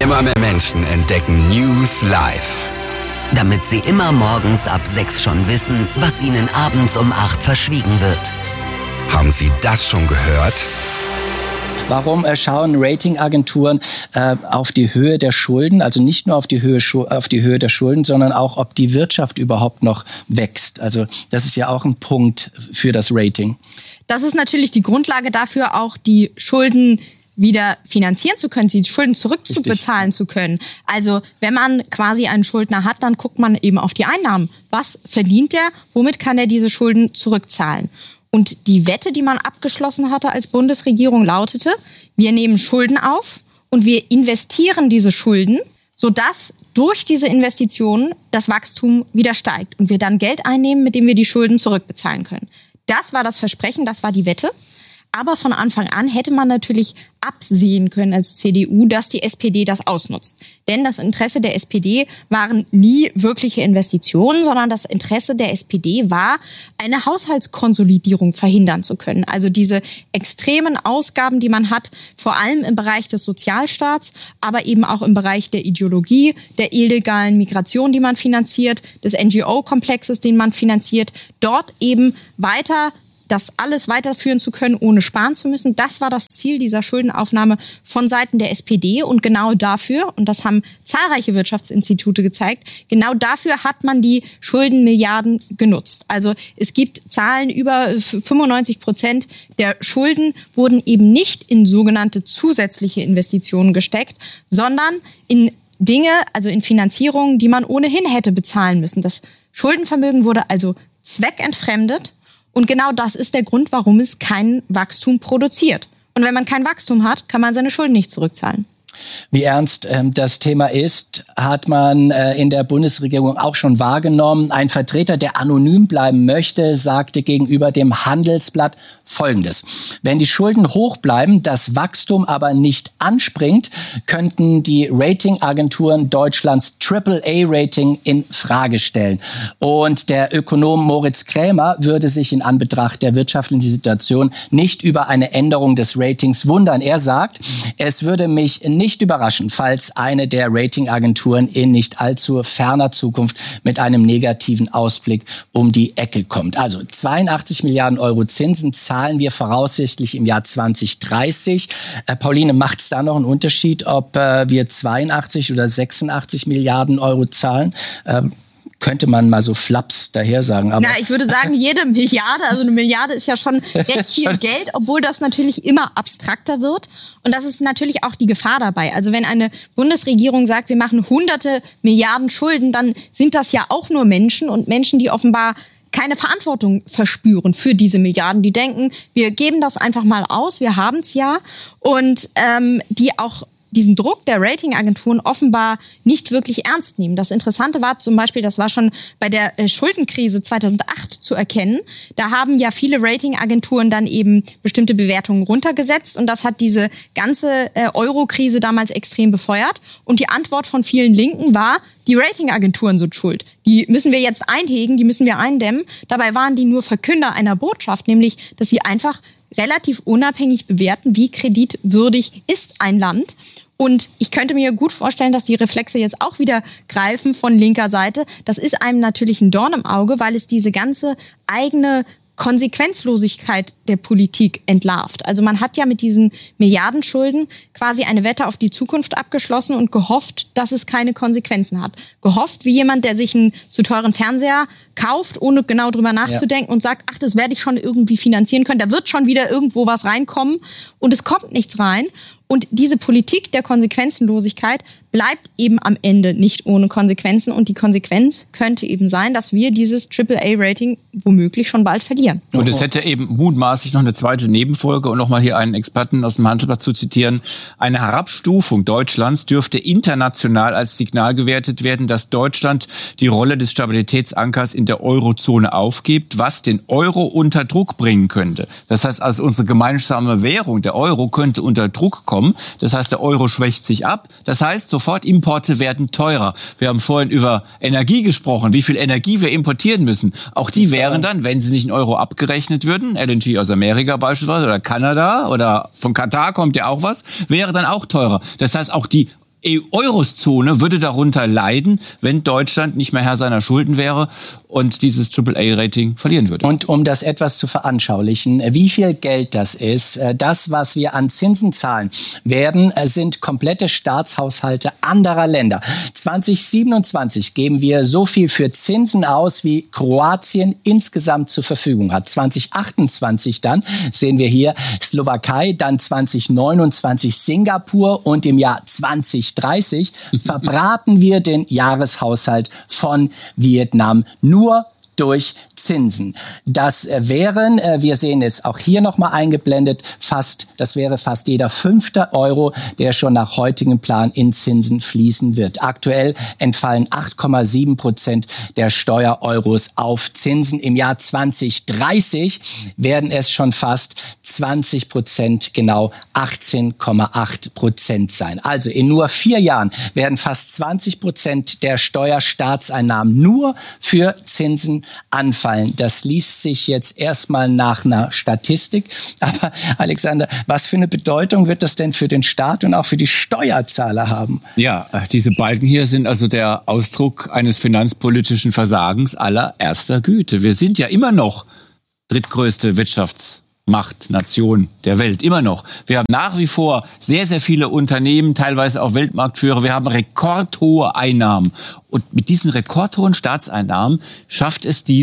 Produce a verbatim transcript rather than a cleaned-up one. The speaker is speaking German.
Immer mehr Menschen entdecken News live. Damit sie immer morgens ab sechs schon wissen, was ihnen abends um acht verschwiegen wird. Haben Sie das schon gehört? Warum äh, schauen Ratingagenturen äh, auf die Höhe der Schulden, also nicht nur auf die Höhe, auf die Höhe der Schulden, sondern auch, ob die Wirtschaft überhaupt noch wächst? Also das ist ja auch ein Punkt für das Rating. Das ist natürlich die Grundlage dafür, auch die Schulden wieder finanzieren zu können, die Schulden zurückzubezahlen zu können. Also wenn man quasi einen Schuldner hat, dann guckt man eben auf die Einnahmen. Was verdient der? Womit kann er diese Schulden zurückzahlen? Und die Wette, die man abgeschlossen hatte als Bundesregierung, lautete, wir nehmen Schulden auf und wir investieren diese Schulden, sodass durch diese Investitionen das Wachstum wieder steigt und wir dann Geld einnehmen, mit dem wir die Schulden zurückbezahlen können. Das war das Versprechen, das war die Wette. Aber von Anfang an hätte man natürlich absehen können als C D U, dass die S P D das ausnutzt. Denn das Interesse der S P D waren nie wirkliche Investitionen, sondern das Interesse der S P D war, eine Haushaltskonsolidierung verhindern zu können. Also diese extremen Ausgaben, die man hat, vor allem im Bereich des Sozialstaats, aber eben auch im Bereich der Ideologie, der illegalen Migration, die man finanziert, des N G O-Komplexes, den man finanziert, dort eben weiter das alles weiterführen zu können, ohne sparen zu müssen. Das war das Ziel dieser Schuldenaufnahme von Seiten der S P D. Und genau dafür, und das haben zahlreiche Wirtschaftsinstitute gezeigt, genau dafür hat man die Schuldenmilliarden genutzt. Also es gibt Zahlen, über fünfundneunzig Prozent der Schulden wurden eben nicht in sogenannte zusätzliche Investitionen gesteckt, sondern in Dinge, also in Finanzierungen, die man ohnehin hätte bezahlen müssen. Das Schuldenvermögen wurde also zweckentfremdet. Und genau das ist der Grund, warum es kein Wachstum produziert. Und wenn man kein Wachstum hat, kann man seine Schulden nicht zurückzahlen. Wie ernst ähm, das Thema ist, hat man äh, in der Bundesregierung auch schon wahrgenommen. Ein Vertreter, der anonym bleiben möchte, sagte gegenüber dem Handelsblatt Folgendes: Wenn die Schulden hoch bleiben, das Wachstum aber nicht anspringt, könnten die Ratingagenturen Deutschlands Triple A Rating in Frage stellen. Und der Ökonom Moritz Krämer würde sich in Anbetracht der wirtschaftlichen Situation nicht über eine Änderung des Ratings wundern. Er sagt, es würde mich nicht überraschen, falls eine der Ratingagenturen in nicht allzu ferner Zukunft mit einem negativen Ausblick um die Ecke kommt. Also zweiundachtzig Milliarden Euro Zinsen zahlen wir voraussichtlich im Jahr zwanzig dreißig. Äh, Pauline, macht es da noch einen Unterschied, ob äh, wir zweiundachtzig oder sechsundachtzig Milliarden Euro zahlen? Ähm, könnte man mal so flaps daher sagen. Aber Na, ich würde sagen, jede Milliarde, also eine Milliarde ist ja schon recht viel Geld, obwohl das natürlich immer abstrakter wird. Und das ist natürlich auch die Gefahr dabei. Also wenn eine Bundesregierung sagt, wir machen hunderte Milliarden Schulden, dann sind das ja auch nur Menschen und Menschen, die offenbar keine Verantwortung verspüren für diese Milliarden. Die denken, wir geben das einfach mal aus, wir haben es ja. Und ähm, die auch diesen Druck der Ratingagenturen offenbar nicht wirklich ernst nehmen. Das Interessante war zum Beispiel, das war schon bei der Schuldenkrise zweitausendacht zu erkennen, da haben ja viele Ratingagenturen dann eben bestimmte Bewertungen runtergesetzt und das hat diese ganze Euro-Krise damals extrem befeuert. Und die Antwort von vielen Linken war, die Ratingagenturen sind schuld. Die müssen wir jetzt einhegen, die müssen wir eindämmen. Dabei waren die nur Verkünder einer Botschaft, nämlich, dass sie einfach relativ unabhängig bewerten, wie kreditwürdig ist ein Land. Und ich könnte mir gut vorstellen, dass die Reflexe jetzt auch wieder greifen von linker Seite. Das ist einem natürlich ein Dorn im Auge, weil es diese ganze eigene Konsequenzlosigkeit der Politik entlarvt. Also man hat ja mit diesen Milliardenschulden quasi eine Wette auf die Zukunft abgeschlossen und gehofft, dass es keine Konsequenzen hat. Gehofft wie jemand, der sich einen zu teuren Fernseher kauft, ohne genau drüber nachzudenken, ja, und sagt, ach, das werde ich schon irgendwie finanzieren können. Da wird schon wieder irgendwo was reinkommen und es kommt nichts rein. Und diese Politik der Konsequenzenlosigkeit bleibt eben am Ende nicht ohne Konsequenzen. Und die Konsequenz könnte eben sein, dass wir dieses Triple A Rating womöglich schon bald verlieren. Und es hätte eben mutmaßlich noch eine zweite Nebenfolge, und nochmal hier einen Experten aus dem Handelsblatt zu zitieren: Eine Herabstufung Deutschlands dürfte international als Signal gewertet werden, dass Deutschland die Rolle des Stabilitätsankers in der Eurozone aufgibt, was den Euro unter Druck bringen könnte. Das heißt also, unsere gemeinsame Währung, der Euro, könnte unter Druck kommen. Das heißt, der Euro schwächt sich ab. Das heißt, sofort Importe werden teurer. Wir haben vorhin über Energie gesprochen, wie viel Energie wir importieren müssen. Auch die wären dann, wenn sie nicht in Euro abgerechnet würden, L N G aus Amerika beispielsweise oder Kanada oder von Katar kommt ja auch was, wäre dann auch teurer. Das heißt, auch die Eurozone würde darunter leiden, wenn Deutschland nicht mehr Herr seiner Schulden wäre und dieses Triple A-Rating verlieren würde. Und um das etwas zu veranschaulichen, wie viel Geld das ist, das, was wir an Zinsen zahlen werden, sind komplette Staatshaushalte anderer Länder. zwanzig siebenundzwanzig geben wir so viel für Zinsen aus, wie Kroatien insgesamt zur Verfügung hat. zwanzig achtundzwanzig dann sehen wir hier Slowakei, dann zwanzig neunundzwanzig Singapur und im Jahr zwanzig dreißig verbraten wir den Jahreshaushalt von Vietnam nur durch Zinsen. Das wären, wir sehen es auch hier nochmal eingeblendet, fast, das wäre fast jeder fünfte Euro, der schon nach heutigem Plan in Zinsen fließen wird. Aktuell entfallen acht Komma sieben Prozent der Steuer-Euros auf Zinsen. Im Jahr zwanzig dreißig werden es schon fast zwanzig Prozent, genau achtzehn Komma acht Prozent sein. Also in nur vier Jahren werden fast zwanzig Prozent der Steuerstaatseinnahmen nur für Zinsen anfallen. Das liest sich jetzt erstmal nach einer Statistik. Aber Alexander, was für eine Bedeutung wird das denn für den Staat und auch für die Steuerzahler haben? Ja, diese Balken hier sind also der Ausdruck eines finanzpolitischen Versagens allererster Güte. Wir sind ja immer noch drittgrößte Wirtschafts- Macht, Nation der Welt, immer noch. Wir haben nach wie vor sehr, sehr viele Unternehmen, teilweise auch Weltmarktführer. Wir haben rekordhohe Einnahmen. Und mit diesen rekordhohen Staatseinnahmen schafft es die